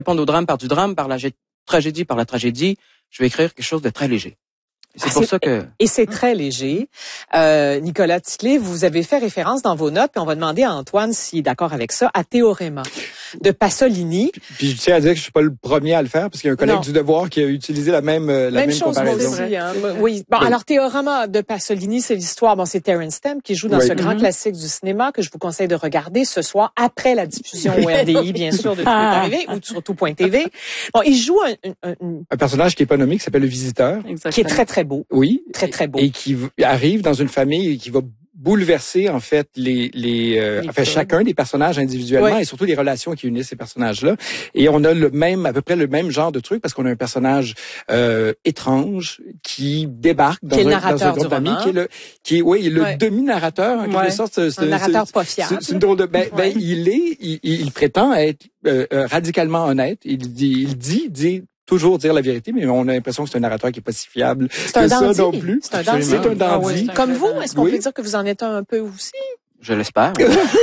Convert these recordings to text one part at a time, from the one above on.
répondre au drame par du drame, par la tragédie par la tragédie. Je vais écrire quelque chose de très léger. C'est pour ça que... Et c'est très léger. Nicolas Ticlé, vous avez fait référence dans vos notes, puis on va demander à Antoine s'il est d'accord avec ça, à Théorema de Pasolini. Puis je tiens à dire que je suis pas le premier à le faire, parce qu'il y a un collègue du Devoir qui a utilisé la même chose, comparaison. Moi aussi, hein. Oui. Bon, alors Théorema de Pasolini, c'est l'histoire. Bon, c'est Terence Stamp qui joue dans ce grand classique du cinéma que je vous conseille de regarder ce soir après la diffusion au RDI, bien sûr, de Tout est arrivé ou sur tout.tv. Bon, il joue un personnage qui est pas nommé, qui s'appelle le Visiteur. Exactement. Qui est très très beau. Oui. Très très beau. Et qui arrive dans une famille et qui va bouleverser en fait chacun des personnages individuellement et surtout les relations qui unissent ces personnages-là. Et on a à peu près le même genre de truc parce qu'on a un personnage étrange qui débarque dans un groupe d'amis qui est le demi-narrateur en quelque sorte. Un narrateur pas fiable. C'est une drôle de il prétend être radicalement honnête. Il dit toujours dire la vérité, mais on a l'impression que c'est un narrateur qui est pas si fiable que ça non plus. C'est un dandy. C'est un dandy. Comme vous, est-ce qu'on peut dire que vous en êtes un peu aussi? Je l'espère.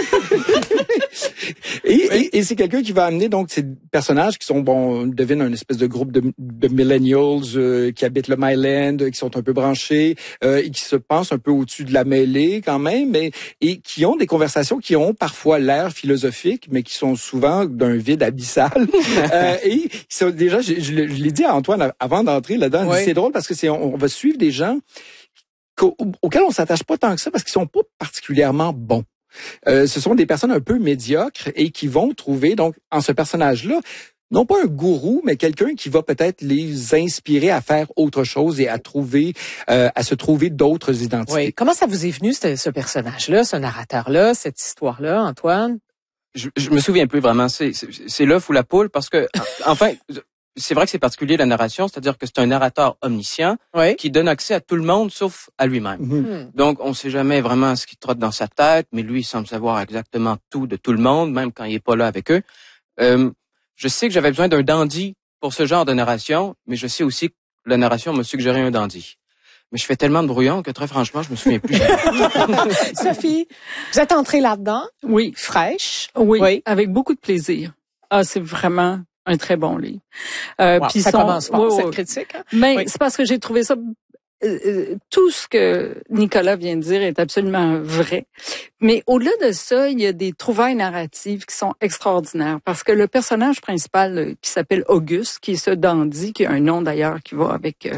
et c'est quelqu'un qui va amener donc ces personnages qui sont, on devine un espèce de groupe de millennials qui habitent le Myland, qui sont un peu branchés et qui se pensent un peu au-dessus de la mêlée quand même, et qui ont des conversations qui ont parfois l'air philosophiques, mais qui sont souvent d'un vide abyssal. Et qui sont déjà, je l'ai dit à Antoine avant d'entrer là-dedans, c'est drôle parce que on va suivre des gens auxquels on s'attache pas tant que ça parce qu'ils sont pas particulièrement bons. Ce sont des personnes un peu médiocres et qui vont trouver donc en ce personnage-là non pas un gourou, mais quelqu'un qui va peut-être les inspirer à faire autre chose et à se trouver d'autres identités. Oui. Comment ça vous est venu ce personnage-là, ce narrateur-là, cette histoire-là, Antoine? Je me souviens plus vraiment. C'est l'œuf ou la poule parce que enfin. C'est vrai que c'est particulier la narration, c'est-à-dire que c'est un narrateur omniscient qui donne accès à tout le monde sauf à lui-même. Donc, on ne sait jamais vraiment ce qui trotte dans sa tête, mais lui, il semble savoir exactement tout de tout le monde, même quand il est pas là avec eux. Je sais que j'avais besoin d'un dandy pour ce genre de narration, mais je sais aussi que la narration m'a suggéré un dandy. Mais je fais tellement de brouillon que très franchement, je me souviens plus. Sophie, vous êtes entrée là-dedans? Oui. Fraîche? Oui, avec beaucoup de plaisir. Ah, c'est vraiment un très bon livre. Puis ça commence fort, cette critique. Hein? Mais c'est parce que j'ai trouvé ça... tout ce que Nicolas vient de dire est absolument vrai. Mais au-delà de ça, il y a des trouvailles narratives qui sont extraordinaires. Parce que le personnage principal qui s'appelle Auguste, qui est ce dandy, qui a un nom d'ailleurs qui va avec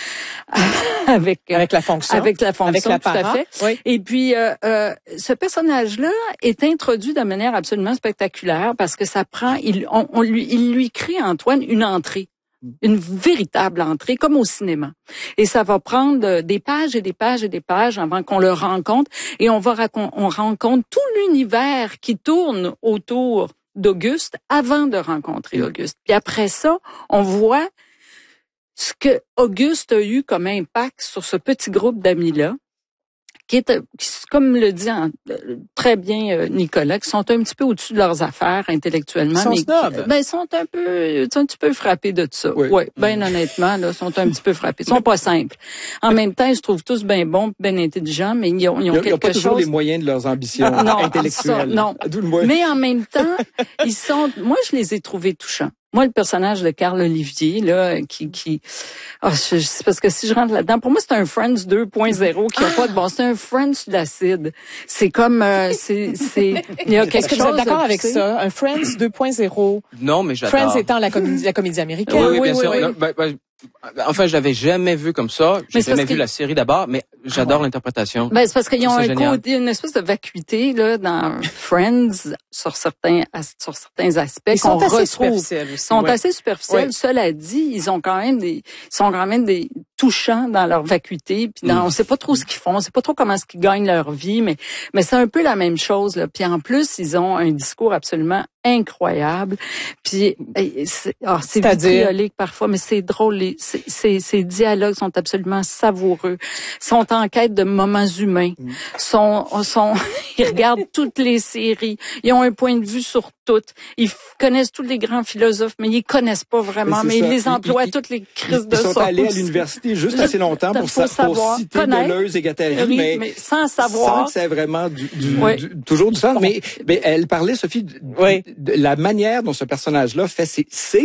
la fonction. Avec la fonction, avec tout à fait. Oui. Et puis, ce personnage-là est introduit de manière absolument spectaculaire parce que ça prend... Il lui crée, Antoine, une entrée. Une véritable entrée, comme au cinéma. Et ça va prendre des pages et des pages et des pages avant qu'on le rencontre. Et on rencontre tout l'univers qui tourne autour d'Auguste avant de rencontrer Auguste. Puis après ça, on voit ce que Auguste a eu comme impact sur ce petit groupe d'amis-là, qui comme le dit très bien Nicolas, qui sont un petit peu au-dessus de leurs affaires intellectuellement. Ils sont snobs. Ils sont un petit peu frappés de ça. Oui. Ben honnêtement, là, sont un petit peu frappés. Ils sont pas simples. En même temps, ils se trouvent tous bien bons, bien intelligents, mais ils ont quelque chose. Ils n'ont pas toujours les moyens de leurs ambitions intellectuelles. Non. Mais en même temps, moi, je les ai trouvés touchants. Moi, le personnage de Carl Olivier, là, c'est parce que si je rentre là-dedans, pour moi, c'est un Friends 2.0 qui a pas de bon. C'est un Friends de l'acide. C'est comme, il y a quelque chose. Est-ce que vous êtes d'accord avec ça? Un Friends 2.0? Non, mais j'adore. Friends étant la comédie américaine. Oui, bien sûr. Non, enfin, je l'avais jamais vu comme ça. J'ai jamais vu la série d'abord, mais j'adore l'interprétation. C'est parce qu'ils ont une espèce de vacuité, là, dans Friends, sur certains aspects. Ils sont assez superficiels aussi. Ils sont assez superficiels. Cela dit, ils sont quand même des touchants dans leur vacuité. Puis on sait pas trop ce qu'ils font. On sait pas trop comment est-ce qu'ils gagnent leur vie, mais c'est un peu la même chose, là. Puis en plus, ils ont un discours absolument incroyable. Puis c'est vitriolique parfois, mais c'est drôle. Ces dialogues sont absolument savoureux. Sont en quête de moments humains. Ils regardent toutes les séries. Ils ont un point de vue sur toutes. Ils connaissent tous les grands philosophes, mais ils connaissent pas vraiment. Mais ils les emploient toutes les crises de sorte. Ils sont allés à l'université juste assez longtemps pour citer Deleuze et Guattari, mais sans savoir. Sans que c'est vraiment toujours du sens. Mais elle parlait, Sophie, de la manière dont ce personnage-là fait ses